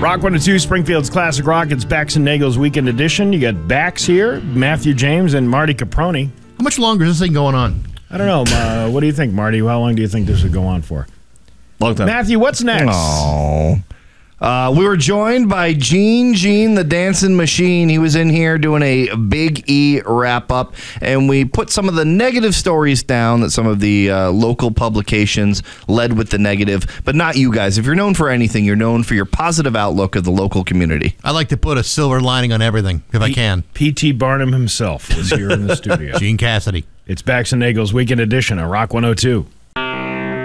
Rock 102, Springfield's Classic Rock. It's Bax and Nagel's Weekend Edition. You got Bax here, Matthew James, and Marty Caproni. How much longer is this thing going on? I don't know. What do you think, Marty? How long do you think this would go on for? Long time. Matthew, what's next? Oh. We were joined by Gene the Dancing Machine. He was in here doing a Big E wrap-up, and we put some of the negative stories down that some of the local publications led with the negative, but not you guys. If you're known for anything, you're known for your positive outlook of the local community. I like to put a silver lining on everything, if I can. P.T. Barnum himself was here in the studio. Gene Cassidy. It's Bax and Nagel's Weekend Edition on Rock 102.